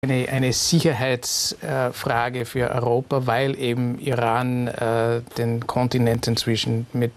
eine Sicherheitsfrage für Europa, weil eben Iran den Kontinent inzwischen mit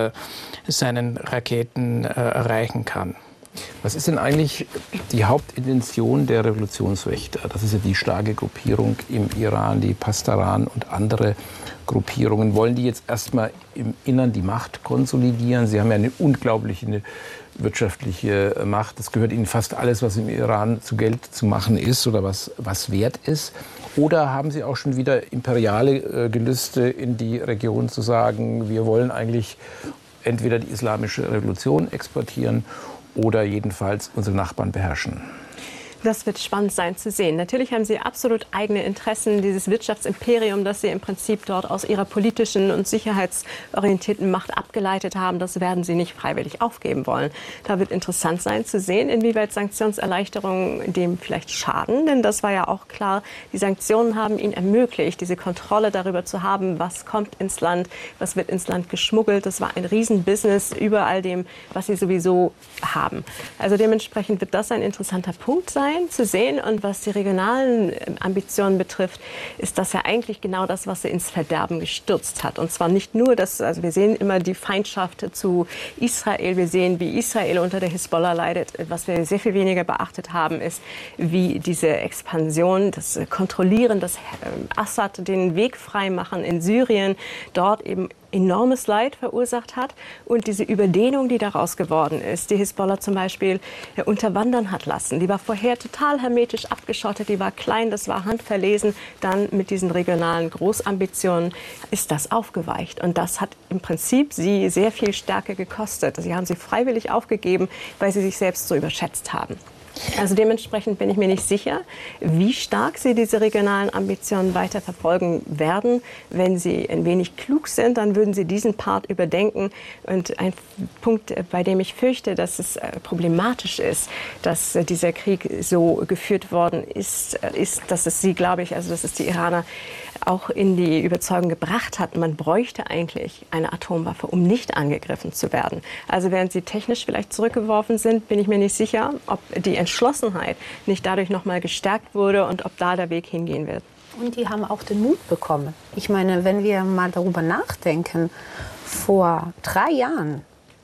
seinen Raketen erreichen kann. Was ist denn eigentlich die Hauptintention der Revolutionswächter? Das ist ja die starke Gruppierung im Iran, die Pasdaran und andere Gruppierungen. Wollen die jetzt erstmal im Innern die Macht konsolidieren? Sie haben ja eine unglaubliche wirtschaftliche Macht. Es gehört ihnen fast alles, was im Iran zu Geld zu machen ist oder was wert ist. Oder haben sie auch schon wieder imperiale Gelüste in die Region zu sagen, wir wollen eigentlich entweder die islamische Revolution exportieren oder jedenfalls unsere Nachbarn beherrschen? Das wird spannend sein zu sehen. Natürlich haben sie absolut eigene Interessen, dieses Wirtschaftsimperium, das sie im Prinzip dort aus ihrer politischen und sicherheitsorientierten Macht abgeleitet haben. Das werden sie nicht freiwillig aufgeben wollen. Da wird interessant sein zu sehen, inwieweit Sanktionserleichterungen dem vielleicht schaden. Denn das war ja auch klar, die Sanktionen haben ihnen ermöglicht, diese Kontrolle darüber zu haben, was kommt ins Land, was wird ins Land geschmuggelt. Das war ein Riesenbusiness über all dem, was sie sowieso haben. Also dementsprechend wird das ein interessanter Punkt sein, zu sehen. Und was die regionalen Ambitionen betrifft, ist das ja eigentlich genau das, was sie ins Verderben gestürzt hat. Und zwar nicht nur, also wir sehen immer die Feindschaft zu Israel. Wir sehen, wie Israel unter der Hisbollah leidet. Was wir sehr viel weniger beachtet haben, ist, wie diese Expansion, das Kontrollieren, das Assad den Weg freimachen in Syrien, dort eben enormes Leid verursacht hat und diese Überdehnung, die daraus geworden ist, die Hisbollah zum Beispiel unterwandern hat lassen. Die war vorher total hermetisch abgeschottet, die war klein, das war handverlesen. Dann mit diesen regionalen Großambitionen ist das aufgeweicht. Und das hat im Prinzip sie sehr viel Stärke gekostet. Sie haben sie freiwillig aufgegeben, weil sie sich selbst so überschätzt haben. Also dementsprechend bin ich mir nicht sicher, wie stark sie diese regionalen Ambitionen weiter verfolgen werden. Wenn sie ein wenig klug sind, dann würden sie diesen Part überdenken. Und ein Punkt, bei dem ich fürchte, dass es problematisch ist, dass dieser Krieg so geführt worden ist, dass es sie, glaube ich, also dass es die Iraner auch in die Überzeugung gebracht hat, man bräuchte eigentlich eine Atomwaffe, um nicht angegriffen zu werden. Also während sie technisch vielleicht zurückgeworfen sind, bin ich mir nicht sicher, ob die Entschlossenheit nicht dadurch noch mal gestärkt wurde und ob da der Weg hingehen wird. Und die haben auch den Mut bekommen. Ich meine, wenn wir mal darüber nachdenken, vor 3 Jahren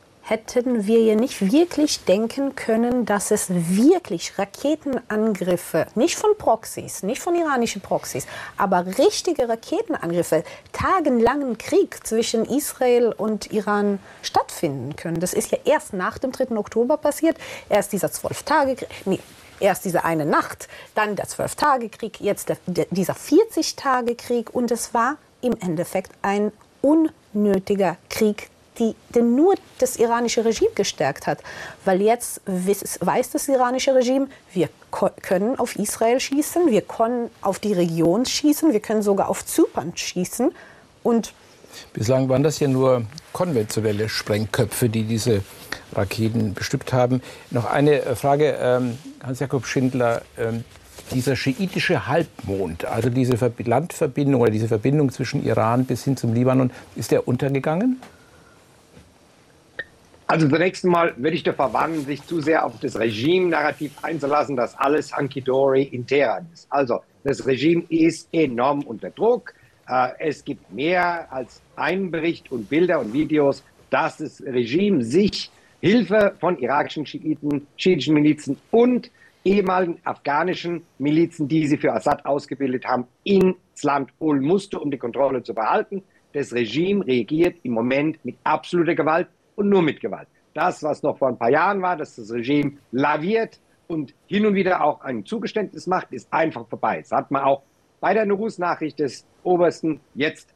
hätten wir ja nicht wirklich denken können, dass es wirklich Raketenangriffe, nicht von Proxys, nicht von iranischen Proxys, aber richtige Raketenangriffe, tagelangen Krieg zwischen Israel und Iran stattfinden können. Das ist ja erst nach dem 3. Oktober passiert, erst dieser 12-Tage-Krieg, erst diese eine Nacht, dann der 12-Tage-Krieg, jetzt dieser 40-Tage-Krieg und es war im Endeffekt ein unnötiger Krieg, den nur das iranische Regime gestärkt hat. Weil jetzt weiß das iranische Regime, wir können auf Israel schießen, wir können auf die Region schießen, wir können sogar auf Zypern schießen. Und bislang waren das ja nur konventionelle Sprengköpfe, die diese Raketen bestückt haben. Noch eine Frage, Hans-Jakob Schindler. Dieser schiitische Halbmond, also diese Landverbindung oder diese Verbindung zwischen Iran bis hin zum Libanon, ist der untergegangen? Also zunächst einmal würde ich davor warnen, sich zu sehr auf das Regime-Narrativ einzulassen, dass alles hunky-dory in Teheran ist. Also das Regime ist enorm unter Druck. Es gibt mehr als einen Bericht und Bilder und Videos, dass das Regime sich Hilfe von irakischen schiitischen Milizen und ehemaligen afghanischen Milizen, die sie für Assad ausgebildet haben, ins Land holen musste, um die Kontrolle zu behalten. Das Regime reagiert im Moment mit absoluter Gewalt und nur mit Gewalt. Das, was noch vor ein paar Jahren war, dass das Regime laviert und hin und wieder auch ein Zugeständnis macht, ist einfach vorbei. Das hat man auch bei der Nuruz-Nachricht des obersten, jetzt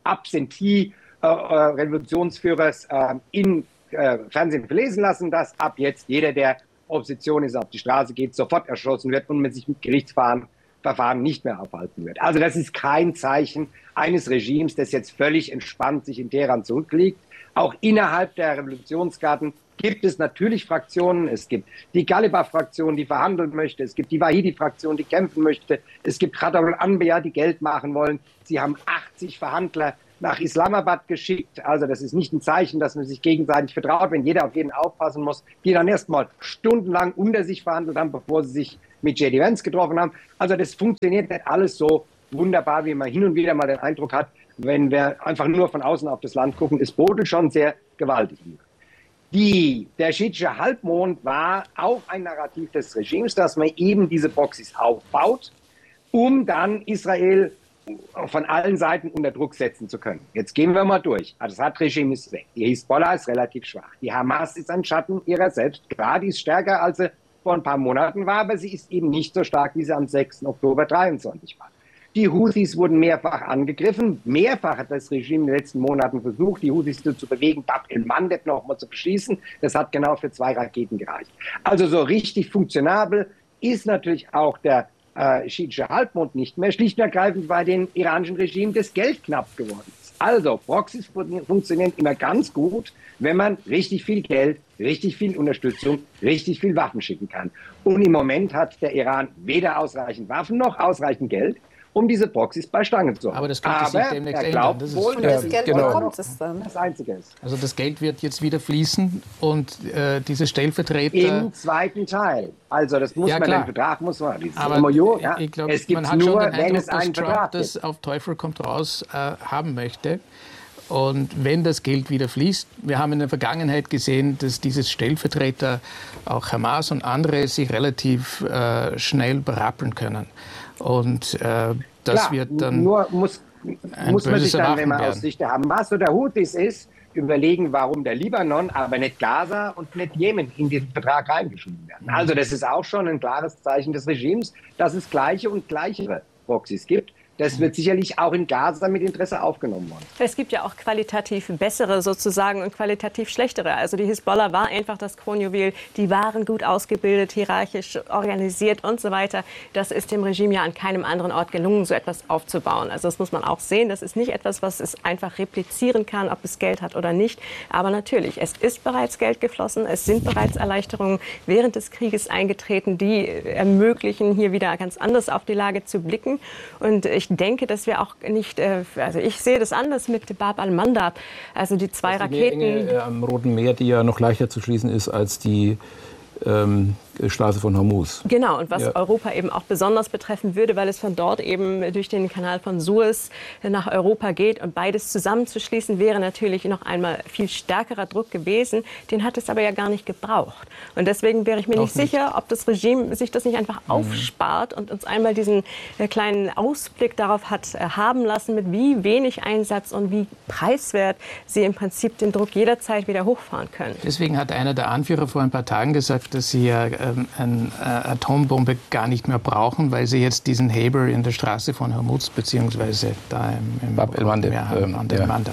Absentee-Revolutionsführers im Fernsehen verlesen lassen, dass ab jetzt jeder, der Opposition ist, auf die Straße geht, sofort erschossen wird und man sich mit Gerichtsverfahren nicht mehr aufhalten wird. Also das ist kein Zeichen eines Regimes, das jetzt völlig entspannt sich in Teheran zurückliegt. Auch innerhalb der Revolutionsgarden gibt es natürlich Fraktionen. Es gibt die Ghalibaf-Fraktion, die verhandeln möchte. Es gibt die Wahidi-Fraktion, die kämpfen möchte. Es gibt Khader al-Anbiya, die Geld machen wollen. Sie haben 80 Verhandler nach Islamabad geschickt. Also das ist nicht ein Zeichen, dass man sich gegenseitig vertraut, wenn jeder auf jeden aufpassen muss, die dann erst mal stundenlang unter sich verhandelt haben, bevor sie sich mit J.D. Vance getroffen haben. Also das funktioniert nicht alles so wunderbar, wie man hin und wieder mal den Eindruck hat, wenn wir einfach nur von außen auf das Land gucken. Es brodelt schon sehr gewaltig. Der schiitische Halbmond war auch ein Narrativ des Regimes, dass man eben diese Proxys aufbaut, um dann Israel von allen Seiten unter Druck setzen zu können. Jetzt gehen wir mal durch. Assad-Regime ist weg. Die Hisbollah ist relativ schwach. Die Hamas ist ein Schatten ihrer selbst. Klar, die ist stärker, als sie vor ein paar Monaten war, aber sie ist eben nicht so stark, wie sie am 6. Oktober 23 war. Die Houthis wurden mehrfach angegriffen. Mehrfach hat das Regime in den letzten Monaten versucht, die Houthis zu bewegen, Bab el-Mandeb noch mal zu beschießen. Das hat genau für 2 Raketen gereicht. Also so richtig funktionabel ist natürlich auch der schiitische Halbmond nicht mehr. Schlicht und ergreifend bei dem iranischen Regime das Geld knapp geworden ist. Also Proxys funktionieren immer ganz gut, wenn man richtig viel Geld, richtig viel Unterstützung, richtig viel Waffen schicken kann. Und im Moment hat der Iran weder ausreichend Waffen noch ausreichend Geld, um diese Proxys bei Stange zu haben. Aber das könnte sich demnächst ändern. Das wohl, und das Geld bekommt es dann. Das Einzige ist. Also das Geld wird jetzt wieder fließen und diese Stellvertreter... Im zweiten Teil. Also das muss man, den Vertrag muss man, dieses aber MOU, ich glaub, es gibt man hat nur, schon den wenn Eindruck, es einen dass Vertrag Trump das gibt. auf Teufel kommt raus haben möchte. Und wenn das Geld wieder fließt, wir haben in der Vergangenheit gesehen, dass diese Stellvertreter, auch Hamas und andere, sich relativ schnell berappeln können. Und das wird dann nur muss man sich dann, wenn man aus Sicht der Hamas oder Houthis ist, überlegen, warum der Libanon, aber nicht Gaza und nicht Jemen in den Vertrag reingeschrieben werden. Also das ist auch schon ein klares Zeichen des Regimes, dass es gleiche und gleichere Proxys gibt. Das wird sicherlich auch in Gaza mit Interesse aufgenommen worden. Es gibt ja auch qualitativ bessere sozusagen und qualitativ schlechtere. Also die Hisbollah war einfach das Kronjuwel. Die waren gut ausgebildet, hierarchisch organisiert und so weiter. Das ist dem Regime ja an keinem anderen Ort gelungen, so etwas aufzubauen. Also das muss man auch sehen. Das ist nicht etwas, was es einfach replizieren kann, ob es Geld hat oder nicht. Aber natürlich, es ist bereits Geld geflossen. Es sind bereits Erleichterungen während des Krieges eingetreten, die ermöglichen, hier wieder ganz anders auf die Lage zu blicken. Und ich denke, dass wir auch nicht, also ich sehe das anders mit Bab al-Mandab, also die 2 Raketen. Enge am Roten Meer, die ja noch leichter zu schließen ist als die Straße von Hormuz. Genau, und was Europa eben auch besonders betreffen würde, weil es von dort eben durch den Kanal von Suez nach Europa geht. Und beides zusammenzuschließen, wäre natürlich noch einmal viel stärkerer Druck gewesen. Den hat es aber ja gar nicht gebraucht. Und deswegen wäre ich mir nicht sicher, ob das Regime sich das nicht einfach aufspart und uns einmal diesen kleinen Ausblick darauf hat haben lassen, mit wie wenig Einsatz und wie preiswert sie im Prinzip den Druck jederzeit wieder hochfahren können. Deswegen hat einer der Anführer vor ein paar Tagen gesagt, dass sie ja eine Atombombe gar nicht mehr brauchen, weil sie jetzt diesen Heber in der Straße von Hormuz beziehungsweise da im Bab el-Mandeb Mandeb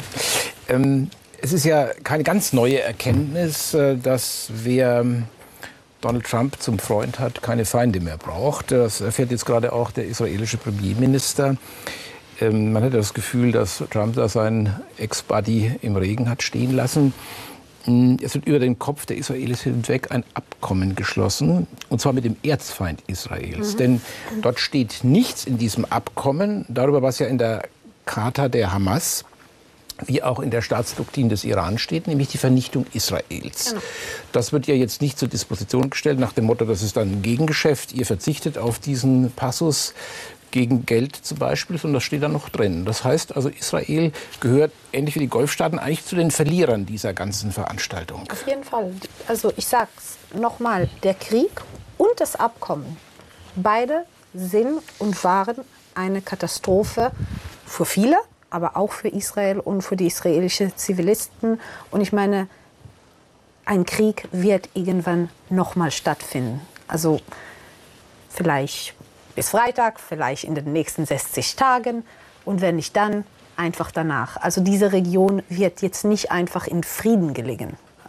haben. Es ist ja keine ganz neue Erkenntnis, dass wer Donald Trump zum Freund hat, keine Feinde mehr braucht. Das erfährt jetzt gerade auch der israelische Premierminister. Man hat das Gefühl, dass Trump da seinen Ex-Buddy im Regen hat stehen lassen. Es wird über den Kopf der Israelis hinweg ein Abkommen geschlossen, und zwar mit dem Erzfeind Israels. Denn dort steht nichts in diesem Abkommen darüber, was ja in der Charta der Hamas wie auch in der Staatsdoktrin des Iran steht, nämlich die Vernichtung Israels. Genau. Das wird ja jetzt nicht zur Disposition gestellt nach dem Motto, das ist dann ein Gegengeschäft, ihr verzichtet auf diesen Passus gegen Geld zum Beispiel, sondern das steht da noch drin. Das heißt also, Israel gehört, ähnlich wie die Golfstaaten, eigentlich zu den Verlierern dieser ganzen Veranstaltung. Auf jeden Fall. Also ich sage es nochmal, der Krieg und das Abkommen, beide sind und waren eine Katastrophe für viele, aber auch für Israel und für die israelischen Zivilisten. Und ich meine, ein Krieg wird irgendwann nochmal stattfinden. Also vielleicht bis Freitag, vielleicht in den nächsten 60 Tagen und wenn nicht dann, einfach danach. Also diese Region wird jetzt nicht einfach in Frieden gelingen.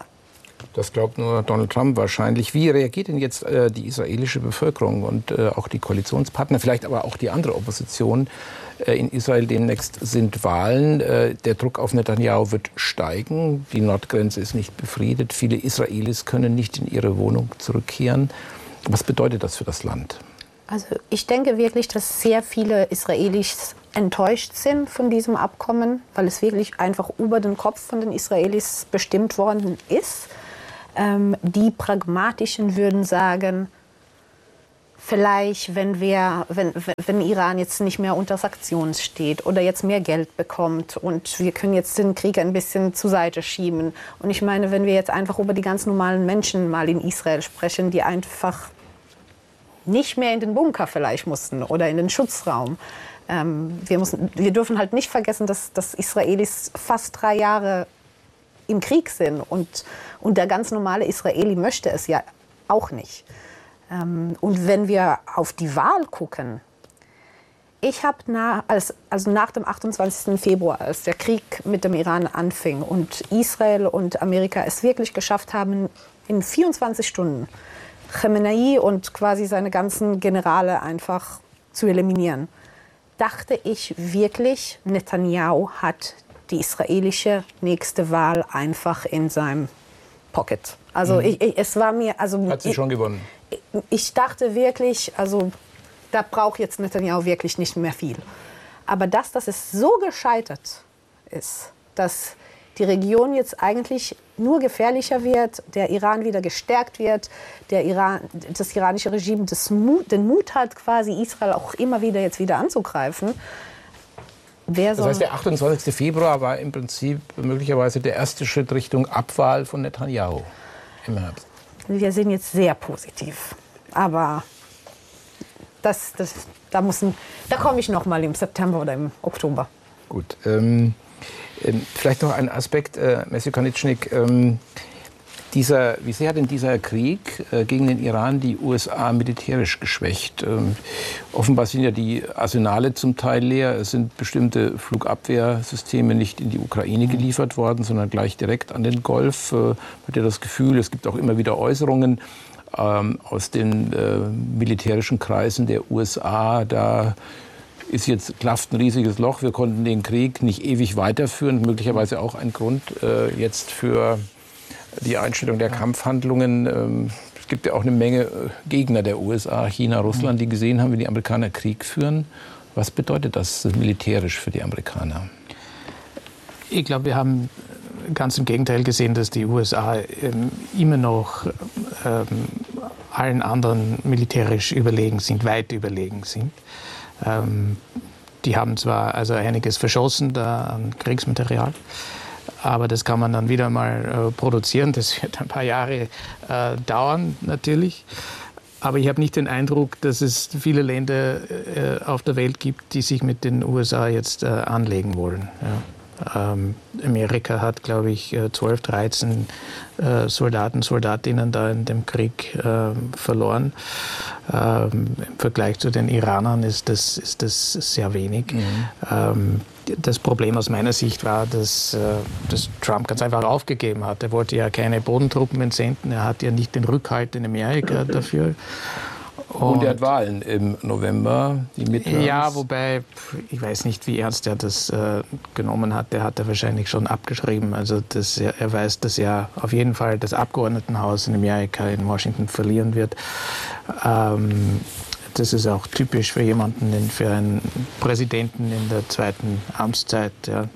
Das glaubt nur Donald Trump wahrscheinlich. Wie reagiert denn jetzt die israelische Bevölkerung und auch die Koalitionspartner, vielleicht aber auch die andere Opposition in Israel? Demnächst sind Wahlen. Der Druck auf Netanyahu wird steigen. Die Nordgrenze ist nicht befriedet. Viele Israelis können nicht in ihre Wohnung zurückkehren. Was bedeutet das für das Land? Also ich denke wirklich, dass sehr viele Israelis enttäuscht sind von diesem Abkommen, weil es wirklich einfach über den Kopf von den Israelis bestimmt worden ist. Die Pragmatischen würden sagen, vielleicht, wenn Iran jetzt nicht mehr unter Sanktionen steht oder jetzt mehr Geld bekommt und wir können jetzt den Krieg ein bisschen zur Seite schieben. Und ich meine, wenn wir jetzt einfach über die ganz normalen Menschen mal in Israel sprechen, die einfach nicht mehr in den Bunker vielleicht mussten oder in den Schutzraum. Wir dürfen halt nicht vergessen, dass Israelis fast 3 Jahre im Krieg sind und der ganz normale Israeli möchte es ja auch nicht. Und wenn wir auf die Wahl gucken, ich habe nach dem 28. Februar, als der Krieg mit dem Iran anfing und Israel und Amerika es wirklich geschafft haben, in 24 Stunden Khamenei und quasi seine ganzen Generale einfach zu eliminieren, dachte ich wirklich, Netanyahu hat die israelische nächste Wahl einfach in seinem Pocket. Also es war mir... Also, hat sie schon gewonnen? Ich dachte wirklich, also da braucht jetzt Netanyahu wirklich nicht mehr viel. Aber dass es so gescheitert ist, dass die Region jetzt eigentlich nur gefährlicher wird, der Iran wieder gestärkt wird, das iranische Regime den Mut hat, quasi Israel auch immer wieder anzugreifen. Das heißt, der 28. Februar war im Prinzip möglicherweise der erste Schritt Richtung Abwahl von Netanyahu im Herbst. Wir sind jetzt sehr positiv, aber da komme ich noch mal im September oder im Oktober. Gut. Vielleicht noch ein Aspekt, Monsieur Konitschnik. Wie sehr hat denn dieser Krieg gegen den Iran die USA militärisch geschwächt? Offenbar sind ja die Arsenale zum Teil leer. Es sind bestimmte Flugabwehrsysteme nicht in die Ukraine geliefert worden, sondern gleich direkt an den Golf. Man hat ja das Gefühl, es gibt auch immer wieder Äußerungen aus den militärischen Kreisen der USA. Da klafft ein riesiges Loch. Wir konnten den Krieg nicht ewig weiterführen. Möglicherweise auch ein Grund jetzt für die Einstellung der Kampfhandlungen. Es gibt ja auch eine Menge Gegner der USA, China, Russland, die gesehen haben, wie die Amerikaner Krieg führen. Was bedeutet das militärisch für die Amerikaner? Ich glaube, wir haben ganz im Gegenteil gesehen, dass die USA immer noch allen anderen militärisch überlegen sind, weit überlegen sind. Die haben zwar also einiges verschossen da an Kriegsmaterial, aber das kann man dann wieder mal produzieren. Das wird ein paar Jahre dauern natürlich. Aber ich habe nicht den Eindruck, dass es viele Länder auf der Welt gibt, die sich mit den USA jetzt anlegen wollen. Ja. Amerika hat, glaube ich, 12, 13 Soldaten, Soldatinnen da in dem Krieg verloren. Im Vergleich zu den Iranern ist das sehr wenig. Das Problem aus meiner Sicht war, dass Trump ganz einfach aufgegeben hat. Er wollte ja keine Bodentruppen entsenden. Er hat ja nicht den Rückhalt in Amerika dafür. Und er hat Wahlen im November, die Midterms. Ja, wobei, ich weiß nicht, wie ernst er das genommen hat. Der hat er wahrscheinlich schon abgeschrieben. Also er weiß, dass er auf jeden Fall das Abgeordnetenhaus in Amerika in Washington verlieren wird. Das ist auch typisch für jemanden, für einen Präsidenten in der zweiten Amtszeit. Ja,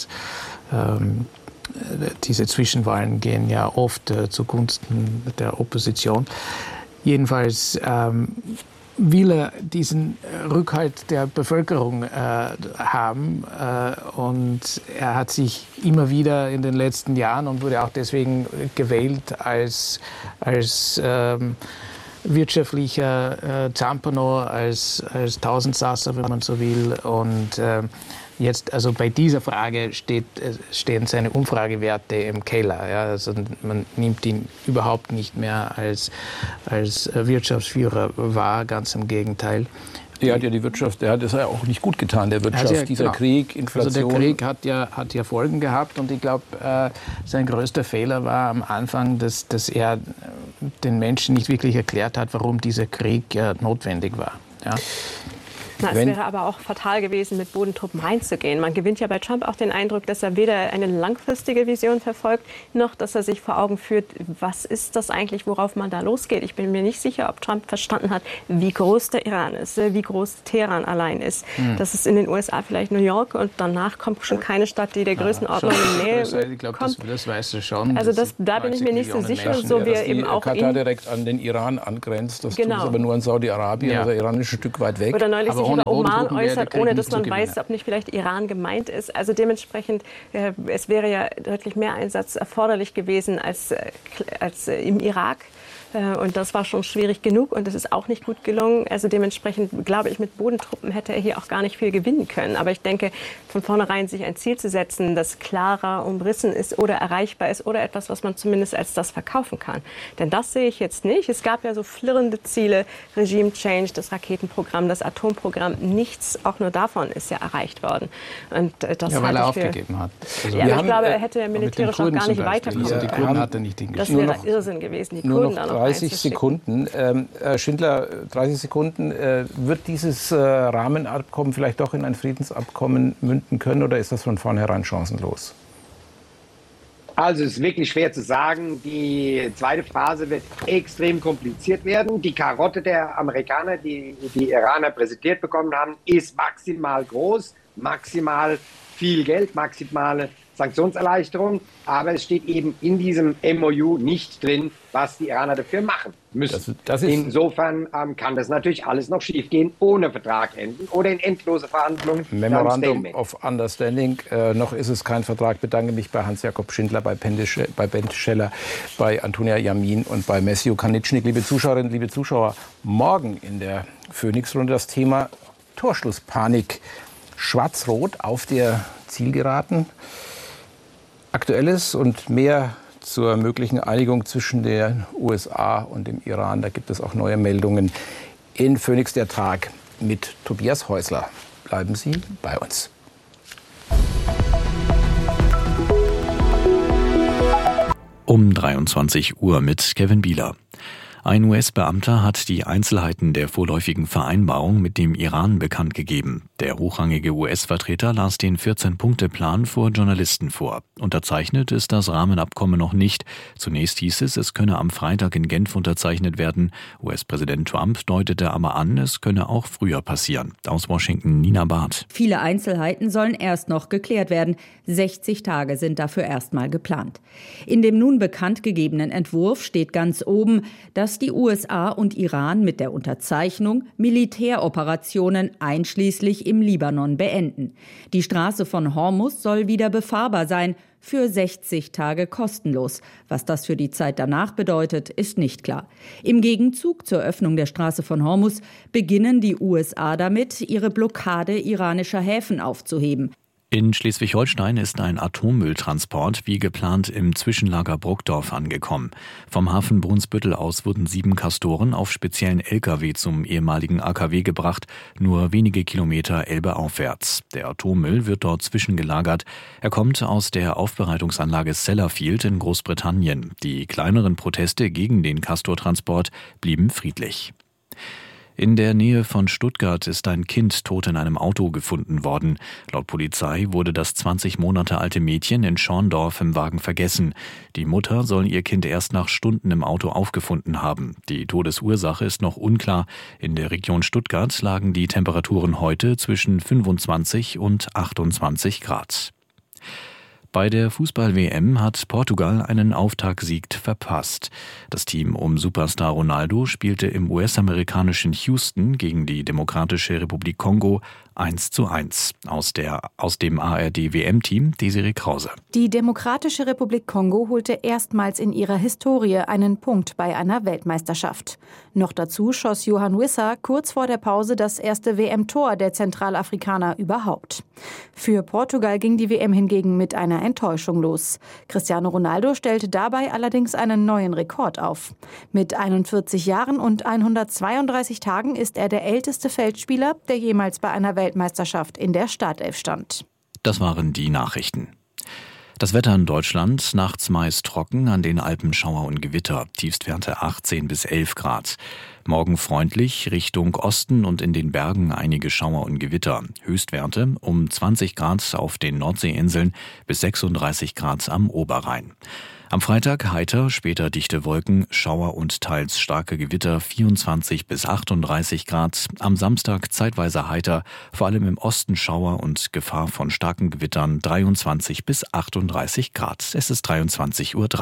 diese Zwischenwahlen gehen ja oft zugunsten der Opposition. Jedenfalls will er diesen Rückhalt der Bevölkerung haben. Und er hat sich immer wieder in den letzten Jahren und wurde auch deswegen gewählt als wirtschaftlicher Zampano, als Tausendsasser, wenn man so will. Und jetzt, also bei dieser Frage stehen seine Umfragewerte im Keller. Ja? Also man nimmt ihn überhaupt nicht mehr als Wirtschaftsführer wahr, ganz im Gegenteil. Er hat ja die Wirtschaft, der hat es ja auch nicht gut getan, der Wirtschaft, also, dieser genau. Krieg, Inflation. Also der Krieg hat ja Folgen gehabt und ich glaube, sein größter Fehler war am Anfang, dass er den Menschen nicht wirklich erklärt hat, warum dieser Krieg notwendig war. Ja. Es wäre aber auch fatal gewesen, mit Bodentruppen reinzugehen. Man gewinnt ja bei Trump auch den Eindruck, dass er weder eine langfristige Vision verfolgt, noch dass er sich vor Augen führt, was ist das eigentlich, worauf man da losgeht. Ich bin mir nicht sicher, ob Trump verstanden hat, wie groß der Iran ist, wie groß Teheran allein ist. Das ist in den USA vielleicht New York und danach kommt schon keine Stadt, die der Größenordnung in Nähe ich glaube, das weiß er schon. Also da bin ich mir nicht so sicher, Menschen, so wie er eben auch Katar direkt an den Iran angrenzt. Das tut es aber nur an Saudi-Arabien, also Iran ist ein Stück weit weg. Oder neulich sich über Oman äußert, ohne dass man weiß, ob nicht vielleicht Iran gemeint ist. Also dementsprechend, es wäre ja deutlich mehr Einsatz erforderlich gewesen als im Irak. Und das war schon schwierig genug und das ist auch nicht gut gelungen. Also dementsprechend glaube ich, mit Bodentruppen hätte er hier auch gar nicht viel gewinnen können. Aber ich denke, von vornherein sich ein Ziel zu setzen, das klarer umrissen ist oder erreichbar ist oder etwas, was man zumindest als das verkaufen kann. Denn das sehe ich jetzt nicht. Es gab ja so flirrende Ziele, Regime Change, das Raketenprogramm, das Atomprogramm. Nichts, auch nur davon ist ja erreicht worden. Und das weil er aufgegeben hat. Also ja, ich glaube, er hätte ja militärisch auch gar nicht weiterkommen können. Die Kurden hat er nicht hingeschickt. Das wäre Irrsinn gewesen, die Kurden dann noch 30 Sekunden. Herr Schindler, 30 Sekunden. Wird dieses Rahmenabkommen vielleicht doch in ein Friedensabkommen münden können oder ist das von vornherein chancenlos? Also es ist wirklich schwer zu sagen. Die zweite Phase wird extrem kompliziert werden. Die Karotte der Amerikaner, die Iraner präsentiert bekommen haben, ist maximal groß, maximal viel Geld, maximale Sanktionserleichterung, aber es steht eben in diesem MOU nicht drin, was die Iraner dafür machen müssen. Insofern kann das natürlich alles noch schiefgehen, ohne Vertrag enden oder in endlose Verhandlungen. Memorandum of Understanding, noch ist es kein Vertrag. Ich bedanke mich bei Hans-Jakob Schindler, bei Ben Scheller, bei Antonia Yamin und bei Messiu Kanitschnik. Liebe Zuschauerinnen, liebe Zuschauer, morgen in der Phoenix-Runde das Thema Torschlusspanik. Schwarz-Rot auf der Zielgeraden. Aktuelles und mehr zur möglichen Einigung zwischen den USA und dem Iran. Da gibt es auch neue Meldungen in Phoenix der Tag mit Tobias Häusler. Bleiben Sie bei uns. Um 23 Uhr mit Kevin Bieler. Ein US-Beamter hat die Einzelheiten der vorläufigen Vereinbarung mit dem Iran bekannt gegeben. Der hochrangige US-Vertreter las den 14-Punkte-Plan vor Journalisten vor. Unterzeichnet ist das Rahmenabkommen noch nicht. Zunächst hieß es, es könne am Freitag in Genf unterzeichnet werden. US-Präsident Trump deutete aber an, es könne auch früher passieren. Aus Washington Nina Barth. Viele Einzelheiten sollen erst noch geklärt werden. 60 Tage sind dafür erstmal geplant. In dem nun bekannt gegebenen Entwurf steht ganz oben, dass die USA und Iran mit der Unterzeichnung Militäroperationen einschließlich im Libanon beenden. Die Straße von Hormuz soll wieder befahrbar sein, für 60 Tage kostenlos. Was das für die Zeit danach bedeutet, ist nicht klar. Im Gegenzug zur Öffnung der Straße von Hormuz beginnen die USA damit, ihre Blockade iranischer Häfen aufzuheben. In Schleswig-Holstein ist ein Atommülltransport wie geplant im Zwischenlager Bruckdorf angekommen. Vom Hafen Brunsbüttel aus wurden 7 Castoren auf speziellen Lkw zum ehemaligen AKW gebracht, nur wenige Kilometer Elbe aufwärts. Der Atommüll wird dort zwischengelagert. Er kommt aus der Aufbereitungsanlage Sellafield in Großbritannien. Die kleineren Proteste gegen den Castortransport blieben friedlich. In der Nähe von Stuttgart ist ein Kind tot in einem Auto gefunden worden. Laut Polizei wurde das 20 Monate alte Mädchen in Schorndorf im Wagen vergessen. Die Mutter soll ihr Kind erst nach Stunden im Auto aufgefunden haben. Die Todesursache ist noch unklar. In der Region Stuttgart lagen die Temperaturen heute zwischen 25 und 28 Grad. Bei der Fußball-WM hat Portugal einen Auftaktsieg verpasst. Das Team um Superstar Ronaldo spielte im US-amerikanischen Houston gegen die Demokratische Republik Kongo 1:1. Aus dem ARD-WM-Team Desiree Krause. Die Demokratische Republik Kongo holte erstmals in ihrer Historie einen Punkt bei einer Weltmeisterschaft. Noch dazu schoss Johan Wissa kurz vor der Pause das erste WM-Tor der Zentralafrikaner überhaupt. Für Portugal ging die WM hingegen mit einer Enttäuschung los. Cristiano Ronaldo stellte dabei allerdings einen neuen Rekord auf. Mit 41 Jahren und 132 Tagen ist er der älteste Feldspieler, der jemals bei einer Weltmeisterschaft in der Startelf stand. Das waren die Nachrichten. Das Wetter in Deutschland, nachts meist trocken, an den Alpen Schauer und Gewitter, Tiefstwerte 18 bis 11 Grad. Morgen freundlich, Richtung Osten und in den Bergen einige Schauer und Gewitter. Höchstwerte um 20 Grad auf den Nordseeinseln bis 36 Grad am Oberrhein. Am Freitag heiter, später dichte Wolken, Schauer und teils starke Gewitter 24 bis 38 Grad. Am Samstag zeitweise heiter, vor allem im Osten Schauer und Gefahr von starken Gewittern 23 bis 38 Grad. Es ist 23:03 Uhr.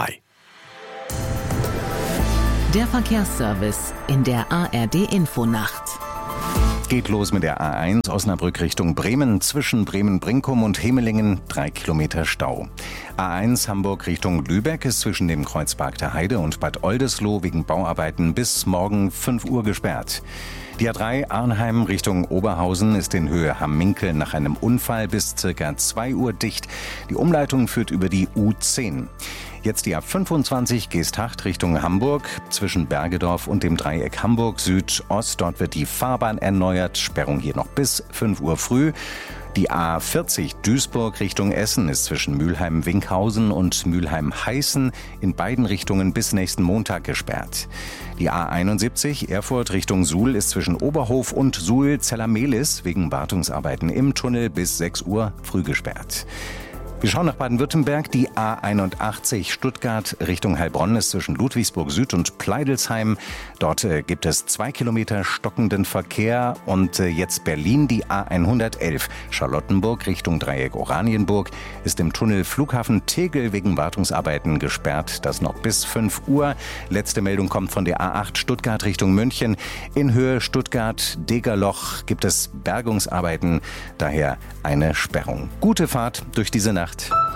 Der Verkehrsservice in der ARD-Infonacht. Geht los mit der A1 Osnabrück Richtung Bremen. Zwischen Bremen-Brinkum und Hemelingen 3 Kilometer Stau. A1 Hamburg Richtung Lübeck ist zwischen dem Kreuzpark der Heide und Bad Oldesloe wegen Bauarbeiten bis morgen 5 Uhr gesperrt. Die A3 Arnheim Richtung Oberhausen ist in Höhe Hamminkel nach einem Unfall bis ca. 2 Uhr dicht. Die Umleitung führt über die U10. Jetzt die A25 Geesthacht Richtung Hamburg. Zwischen Bergedorf und dem Dreieck Hamburg Südost. Dort wird die Fahrbahn erneuert. Sperrung hier noch bis 5 Uhr früh. Die A40 Duisburg Richtung Essen ist zwischen Mülheim-Winkhausen und Mülheim-Heißen in beiden Richtungen bis nächsten Montag gesperrt. Die A71 Erfurt Richtung Suhl ist zwischen Oberhof und Suhl-Zellermehlis wegen Wartungsarbeiten im Tunnel bis 6 Uhr früh gesperrt. Wir schauen nach Baden-Württemberg. Die A81 Stuttgart Richtung Heilbronn ist zwischen Ludwigsburg Süd und Pleidelsheim. Dort gibt es 2 Kilometer stockenden Verkehr. Und jetzt Berlin, die A111 Charlottenburg Richtung Dreieck Oranienburg ist im Tunnel Flughafen Tegel wegen Wartungsarbeiten gesperrt. Das noch bis 5 Uhr. Letzte Meldung kommt von der A8 Stuttgart Richtung München. In Höhe Stuttgart-Degerloch gibt es Bergungsarbeiten, daher eine Sperrung. Gute Fahrt durch diese Nacht.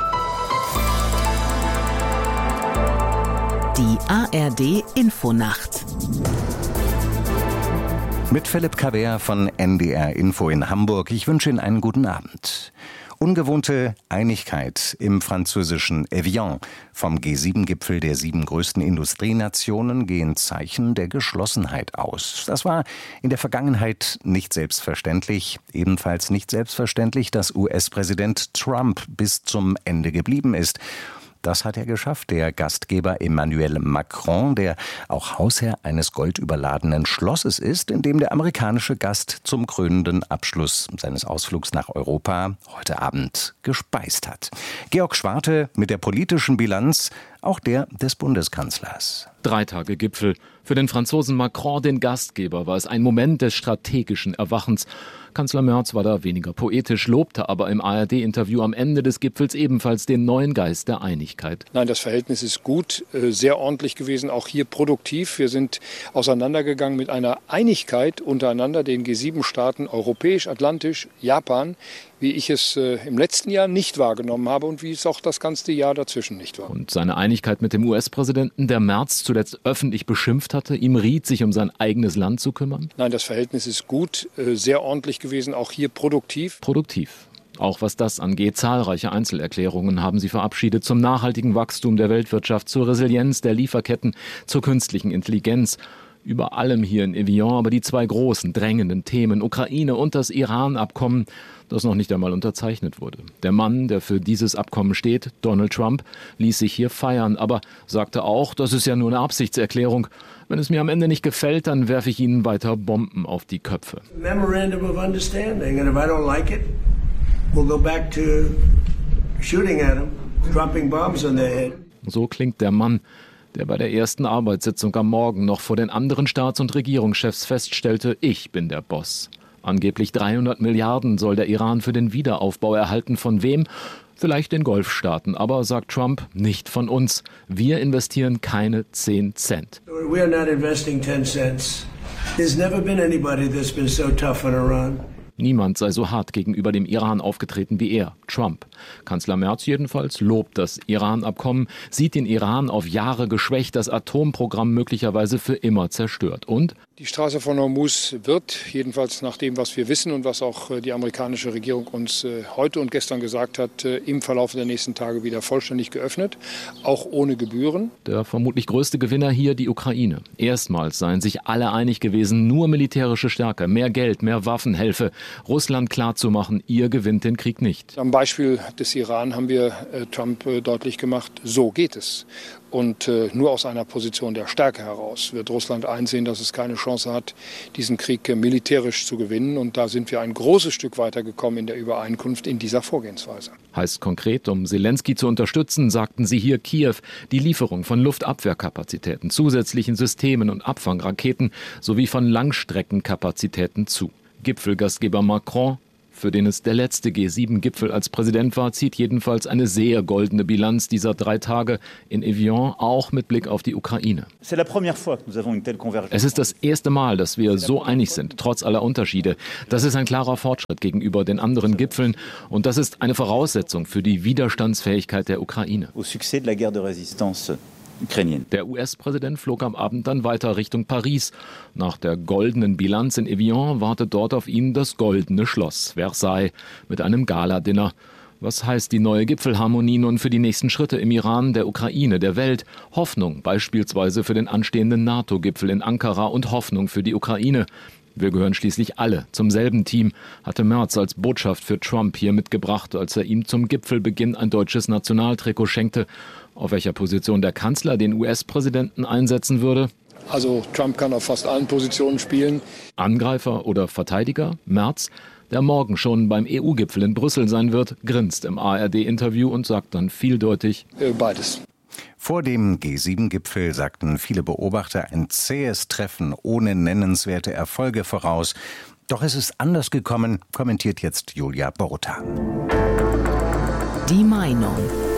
Die ARD-Infonacht. Mit Philipp Kaber von NDR Info in Hamburg. Ich wünsche Ihnen einen guten Abend. Ungewohnte Einigkeit im französischen Evian. Vom G7-Gipfel der 7 größten Industrienationen gehen Zeichen der Geschlossenheit aus. Das war in der Vergangenheit nicht selbstverständlich. Ebenfalls nicht selbstverständlich, dass US-Präsident Trump bis zum Ende geblieben ist. Das hat er geschafft, der Gastgeber Emmanuel Macron, der auch Hausherr eines goldüberladenen Schlosses ist, in dem der amerikanische Gast zum krönenden Abschluss seines Ausflugs nach Europa heute Abend gespeist hat. Georg Schwarte mit der politischen Bilanz, auch der des Bundeskanzlers. 3 Tage Gipfel. Für den Franzosen Macron, den Gastgeber, war es ein Moment des strategischen Erwachens. Kanzler Merz war da weniger poetisch, lobte aber im ARD-Interview am Ende des Gipfels ebenfalls den neuen Geist der Einigkeit. Nein, das Verhältnis ist gut, sehr ordentlich gewesen, auch hier produktiv. Wir sind auseinandergegangen mit einer Einigkeit untereinander, den G7-Staaten, europäisch, atlantisch, Japan, wie ich es im letzten Jahr nicht wahrgenommen habe und wie es auch das ganze Jahr dazwischen nicht war. Und seine Einigkeit mit dem US-Präsidenten, der Merz zuletzt öffentlich beschimpft hatte, ihm riet, sich um sein eigenes Land zu kümmern? Nein, das Verhältnis ist gut, sehr ordentlich gewesen, auch hier produktiv. Produktiv. Auch was das angeht, zahlreiche Einzelerklärungen haben sie verabschiedet zum nachhaltigen Wachstum der Weltwirtschaft, zur Resilienz der Lieferketten, zur künstlichen Intelligenz. Über allem hier in Evian aber die 2 großen, drängenden Themen, Ukraine und das Iran-Abkommen, das noch nicht einmal unterzeichnet wurde. Der Mann, der für dieses Abkommen steht, Donald Trump, ließ sich hier feiern, aber sagte auch, das ist ja nur eine Absichtserklärung. Wenn es mir am Ende nicht gefällt, dann werfe ich Ihnen weiter Bomben auf die Köpfe. Memorandum of understanding, and if I don't like it, we'll go back to shooting at them, dropping bombs on their head. So klingt der Mann, der bei der ersten Arbeitssitzung am Morgen noch vor den anderen Staats- und Regierungschefs feststellte, ich bin der Boss. Angeblich 300 Milliarden soll der Iran für den Wiederaufbau erhalten. Von wem? Vielleicht den Golfstaaten. Aber, sagt Trump, nicht von uns. Wir investieren keine 10 Cent. We are not investing 10 cents. There's never been anybody that's been so tough on Iran. Niemand sei so hart gegenüber dem Iran aufgetreten wie er, Trump. Kanzler Merz jedenfalls lobt das Iran-Abkommen, sieht den Iran auf Jahre geschwächt, das Atomprogramm möglicherweise für immer zerstört. Und die Straße von Hormuz wird, jedenfalls nach dem, was wir wissen und was auch die amerikanische Regierung uns heute und gestern gesagt hat, im Verlauf der nächsten Tage wieder vollständig geöffnet, auch ohne Gebühren. Der vermutlich größte Gewinner hier die Ukraine. Erstmals seien sich alle einig gewesen, nur militärische Stärke, mehr Geld, mehr Waffen helfe. Russland klarzumachen, ihr gewinnt den Krieg nicht. Am Beispiel des Iran haben wir Trump deutlich gemacht, so geht es. Und nur aus einer Position der Stärke heraus wird Russland einsehen, dass es keine Chance hat, diesen Krieg militärisch zu gewinnen. Und da sind wir ein großes Stück weitergekommen in der Übereinkunft in dieser Vorgehensweise. Heißt konkret, um Zelensky zu unterstützen, sagten sie hier Kiew die Lieferung von Luftabwehrkapazitäten, zusätzlichen Systemen und Abfangraketen sowie von Langstreckenkapazitäten zu. Gipfelgastgeber Macron, für den es der letzte G7-Gipfel als Präsident war, zieht jedenfalls eine sehr goldene Bilanz dieser 3 Tage in Evian, auch mit Blick auf die Ukraine. Es ist das erste Mal, dass wir so einig sind, trotz aller Unterschiede. Das ist ein klarer Fortschritt gegenüber den anderen Gipfeln und das ist eine Voraussetzung für die Widerstandsfähigkeit der Ukraine. Der US-Präsident flog am Abend dann weiter Richtung Paris. Nach der goldenen Bilanz in Evian wartet dort auf ihn das goldene Schloss Versailles mit einem Galadinner. Was heißt die neue Gipfelharmonie nun für die nächsten Schritte im Iran, der Ukraine, der Welt? Hoffnung beispielsweise für den anstehenden NATO-Gipfel in Ankara und Hoffnung für die Ukraine. Wir gehören schließlich alle zum selben Team, hatte Merz als Botschaft für Trump hier mitgebracht, als er ihm zum Gipfelbeginn ein deutsches Nationaltrikot schenkte. Auf welcher Position der Kanzler den US-Präsidenten einsetzen würde? Also Trump kann auf fast allen Positionen spielen. Angreifer oder Verteidiger? Merz, der morgen schon beim EU-Gipfel in Brüssel sein wird, grinst im ARD-Interview und sagt dann vieldeutig: Beides. Vor dem G7-Gipfel sagten viele Beobachter ein zähes Treffen ohne nennenswerte Erfolge voraus. Doch es ist anders gekommen, kommentiert jetzt Julia Boruta. Die Meinung.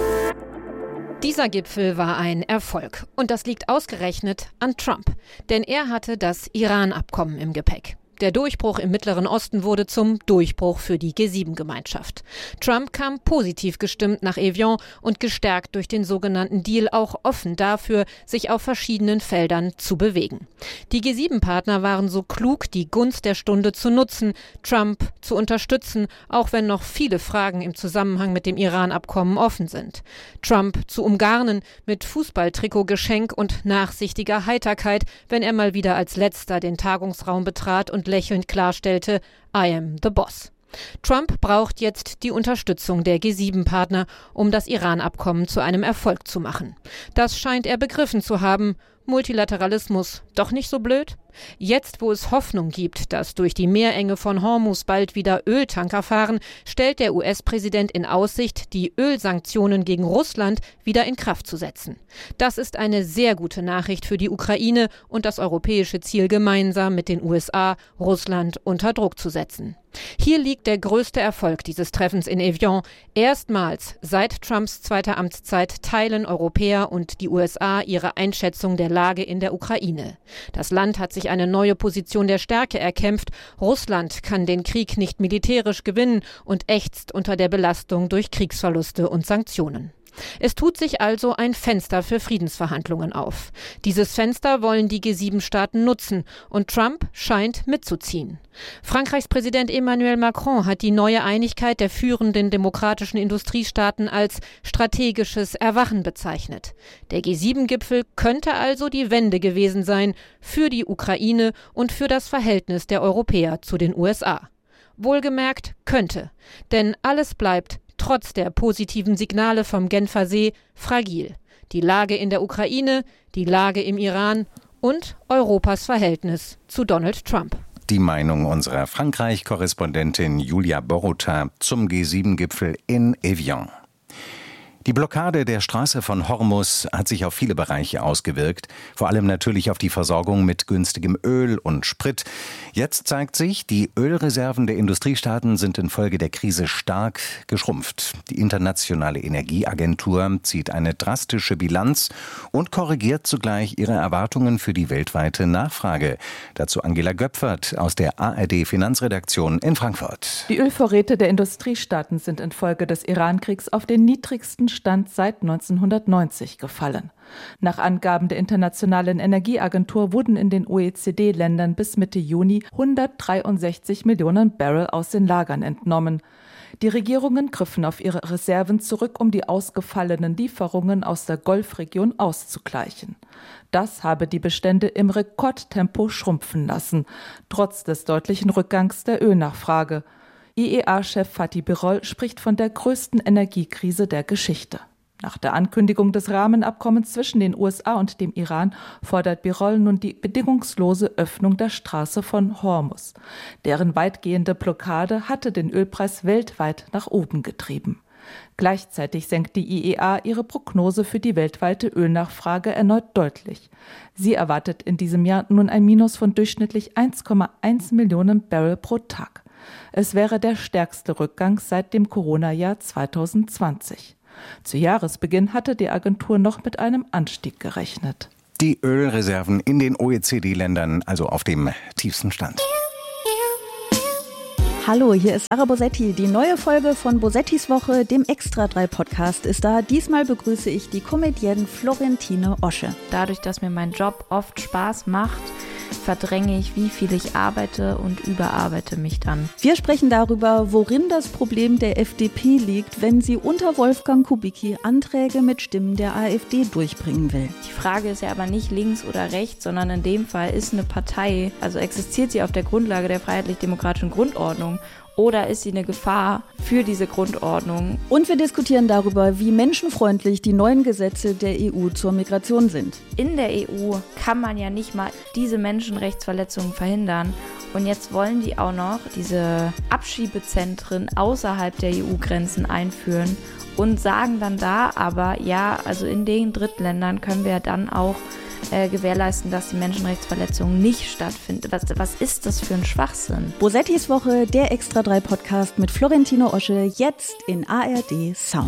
Dieser Gipfel war ein Erfolg. Und das liegt ausgerechnet an Trump. Denn er hatte das Iran-Abkommen im Gepäck. Der Durchbruch im Mittleren Osten wurde zum Durchbruch für die G7-Gemeinschaft. Trump kam positiv gestimmt nach Evian und gestärkt durch den sogenannten Deal auch offen dafür, sich auf verschiedenen Feldern zu bewegen. Die G7-Partner waren so klug, die Gunst der Stunde zu nutzen, Trump zu unterstützen, auch wenn noch viele Fragen im Zusammenhang mit dem Iran-Abkommen offen sind. Trump zu umgarnen mit Fußballtrikotgeschenk und nachsichtiger Heiterkeit, wenn er mal wieder als Letzter den Tagungsraum betrat und lächelnd klarstellte, I am the boss. Trump braucht jetzt die Unterstützung der G7-Partner, um das Iran-Abkommen zu einem Erfolg zu machen. Das scheint er begriffen zu haben. Multilateralismus doch nicht so blöd? Jetzt, wo es Hoffnung gibt, dass durch die Meerenge von Hormuz bald wieder Öltanker fahren, stellt der US-Präsident in Aussicht, die Ölsanktionen gegen Russland wieder in Kraft zu setzen. Das ist eine sehr gute Nachricht für die Ukraine und das europäische Ziel, gemeinsam mit den USA Russland unter Druck zu setzen. Hier liegt der größte Erfolg dieses Treffens in Evian. Erstmals seit Trumps zweiter Amtszeit teilen Europäer und die USA ihre Einschätzung der Lage in der Ukraine. Das Land hat sich eine neue Position der Stärke erkämpft. Russland kann den Krieg nicht militärisch gewinnen und ächzt unter der Belastung durch Kriegsverluste und Sanktionen. Es tut sich also ein Fenster für Friedensverhandlungen auf. Dieses Fenster wollen die G7-Staaten nutzen und Trump scheint mitzuziehen. Frankreichs Präsident Emmanuel Macron hat die neue Einigkeit der führenden demokratischen Industriestaaten als strategisches Erwachen bezeichnet. Der G7-Gipfel könnte also die Wende gewesen sein für die Ukraine und für das Verhältnis der Europäer zu den USA. Wohlgemerkt könnte, denn alles bleibt trotz der positiven Signale vom Genfer See fragil. Die Lage in der Ukraine, die Lage im Iran und Europas Verhältnis zu Donald Trump. Die Meinung unserer Frankreich-Korrespondentin Julia Boruta zum G7-Gipfel in Evian. Die Blockade der Straße von Hormuz hat sich auf viele Bereiche ausgewirkt, vor allem natürlich auf die Versorgung mit günstigem Öl und Sprit. Jetzt zeigt sich, die Ölreserven der Industriestaaten sind infolge der Krise stark geschrumpft. Die Internationale Energieagentur zieht eine drastische Bilanz und korrigiert zugleich ihre Erwartungen für die weltweite Nachfrage. Dazu Angela Göpfert aus der ARD-Finanzredaktion in Frankfurt. Die Ölvorräte der Industriestaaten sind infolge des Irankriegs auf den niedrigsten Stand seit 1990 gefallen. Nach Angaben der Internationalen Energieagentur wurden in den OECD-Ländern bis Mitte Juni 163 Millionen Barrel aus den Lagern entnommen. Die Regierungen griffen auf ihre Reserven zurück, um die ausgefallenen Lieferungen aus der Golfregion auszugleichen. Das habe die Bestände im Rekordtempo schrumpfen lassen, trotz des deutlichen Rückgangs der Ölnachfrage. IEA-Chef Fatih Birol spricht von der größten Energiekrise der Geschichte. Nach der Ankündigung des Rahmenabkommens zwischen den USA und dem Iran fordert Birol nun die bedingungslose Öffnung der Straße von Hormuz. Deren weitgehende Blockade hatte den Ölpreis weltweit nach oben getrieben. Gleichzeitig senkt die IEA ihre Prognose für die weltweite Ölnachfrage erneut deutlich. Sie erwartet in diesem Jahr nun ein Minus von durchschnittlich 1,1 Millionen Barrel pro Tag. Es wäre der stärkste Rückgang seit dem Corona-Jahr 2020. Zu Jahresbeginn hatte die Agentur noch mit einem Anstieg gerechnet. Die Ölreserven in den OECD-Ländern also auf dem tiefsten Stand. Hallo, hier ist Sarah Bosetti. Die neue Folge von Bosettis Woche, dem Extra 3 Podcast, ist da. Diesmal begrüße ich die Comedienne Florentine Osche. Dadurch, dass mir mein Job oft Spaß macht, verdränge ich, wie viel ich arbeite und überarbeite mich dann. Wir sprechen darüber, worin das Problem der FDP liegt, wenn sie unter Wolfgang Kubicki Anträge mit Stimmen der AfD durchbringen will. Die Frage ist ja aber nicht links oder rechts, sondern in dem Fall ist eine Partei, also existiert sie auf der Grundlage der freiheitlich-demokratischen Grundordnung oder ist sie eine Gefahr für diese Grundordnung? Und wir diskutieren darüber, wie menschenfreundlich die neuen Gesetze der EU zur Migration sind. In der EU kann man ja nicht mal diese Menschenrechtsverletzungen verhindern. Und jetzt wollen die auch noch diese Abschiebezentren außerhalb der EU-Grenzen einführen und sagen dann da aber, ja, also in den Drittländern können wir dann auch gewährleisten, dass die Menschenrechtsverletzungen nicht stattfinden. Was ist das für ein Schwachsinn? Bosettis Woche, der Extra 3 Podcast mit Florentine Osche, jetzt in ARD Sound.